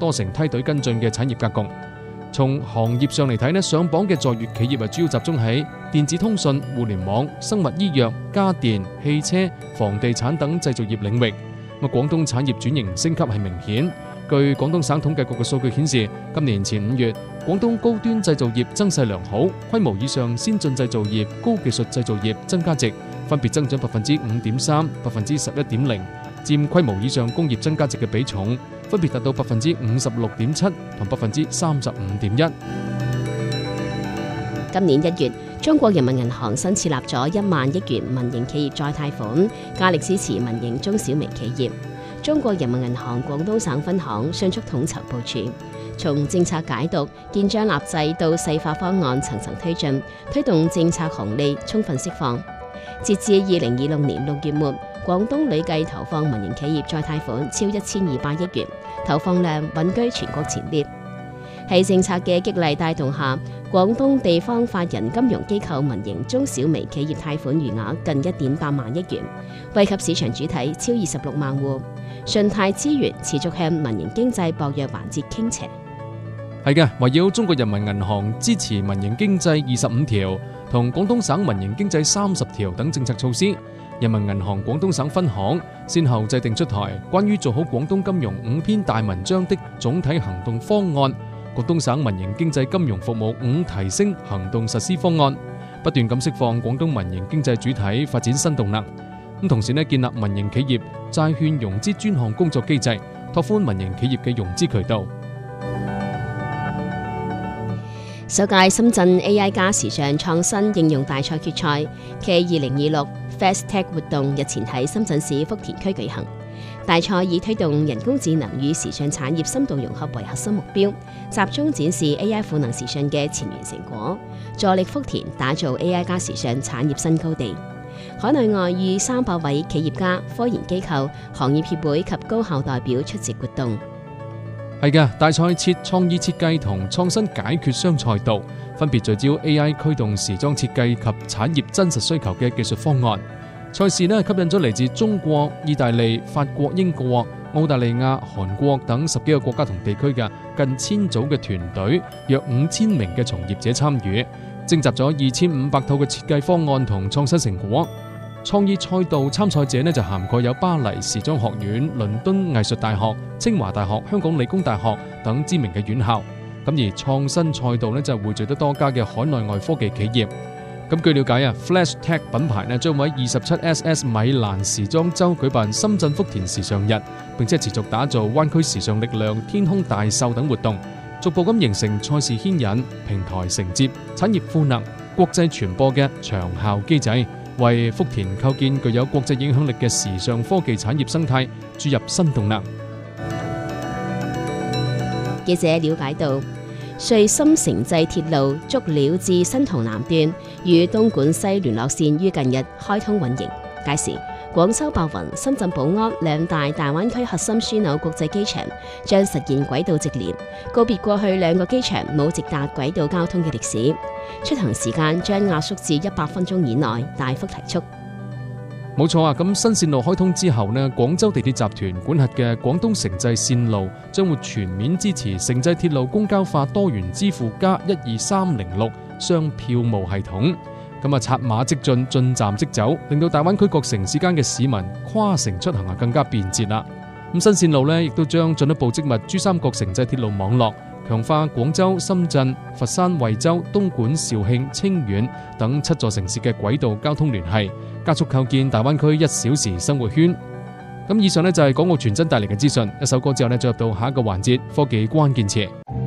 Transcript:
多成梯隊跟進嘅產業格局。從行業上嚟睇呢，上榜嘅在粵企業主要集中喺電子通訊、互聯網、生物醫藥、家電、汽車、房地產等製造業領域。廣東產業轉型升級係明顯。據廣東省統計局嘅數據顯示，今年前5月，廣東高端製造業增勢良好，規模以上先進製造業、高技術製造業增加值分別增長5.3%、11.0%，佔規模以上工業增加值嘅比重分別達到56.7%同35.1%。 今年1月，中國人民銀行新設立咗1萬億元民營企業再貸款，加力支持民營中小微企業。中國人民銀行廣東省分行迅速統籌部署，從政策解讀、建章立制到細化方案層層推進，推動政策紅利充分釋放。截至2026年6月末，廣東累計投放民營企業再貸款超1200億元，投放量穩居全國前列。喺政策嘅激勵帶動下，廣東地方法人金融機構民營中小微企業貸款餘額近1.8萬億元，惠及市場主體超26萬戶。信貸資源持續向民營經濟薄弱環節傾斜。 係嘅，圍繞中國人民銀行支持民營經濟25條同廣東省民營經濟30條等政策措施，人民銀行廣東省分行先後制定出台關於做好廣東金融5篇大文章的總體行動方案，廣東省民營經濟金融服務5提升行動實施方案，不斷咁釋放廣東民營經濟主體發展新動能。同時建立民營企業債券融資專項工作機制，拓寬民營企業嘅融資渠道。 首屆深圳 AI 加時尚創新應用大賽決賽暨2026 FastTech 活動日前喺深圳市福田區舉行。大賽以推動人工智能與時尚產業深度融合為核心目標，集中展示 AI 賦能時尚嘅前沿成果，助力福田打造 AI 加時尚產業新高地。海內外逾300位企業家、科研機構、行業協會及高校代表出席活動。 係嘅，大賽設創意設計同創新解決雙賽道，分別聚焦 AI 驅動時裝設計及產業真實需求嘅技術方案。賽事吸引咗嚟自中國、意大利、法國、英國、澳大利亞、韓國等10幾個國家同地區嘅近1000組嘅團隊，約5000名嘅從業者參與，徵集咗2500套嘅設計方案同創新成果。創意賽道參賽者就涵蓋有巴黎時裝學院、倫敦藝術大學、清華大學、香港理工大學等知名嘅院校。咁而創新賽道就匯聚得多家嘅海內外科技企業。咁據了解，FlashTech 品牌將會喺 27SS 米蘭時裝周舉辦深圳福田時尚日，並且持續打造灣區時尚力量、天空大秀等活動，逐步咁形成賽事牽引、平台承接、產業賦能、國際傳播嘅長效機制，為福田構建具有國際影響力嘅時尚科技產業生態注入新動能。 記者了解到，穗深城際鐵路竹料至新濠南段與東莞西聯絡線於近日開通運營，屆時廣州白雲、深圳寶安兩大大灣區核心樞紐國際機場將實現軌道直連，告別過去2個機場冇直達軌道交通嘅歷史，出行時間將壓縮至100分鐘以內，大幅提速。 冇錯啊！咁新線路開通之後廣州地鐵集團管轄嘅廣東城際線路將會全面支持城際鐵路公交化多元支付加12306雙票務系統。咁拆碼即進，進站即走，令到大灣區各城市間嘅市民跨城出行更加便捷啦。咁新線路亦都將進一步織密珠三角城際鐵路網絡，強化廣州、深圳、佛山、惠州、東莞、肇慶、清遠等7座城市嘅軌道交通聯繫，加速構建大灣區1小時生活圈。咁以上就係港澳傳真帶嚟嘅資訊。一首歌之後進入到下一個環節，科技關鍵詞。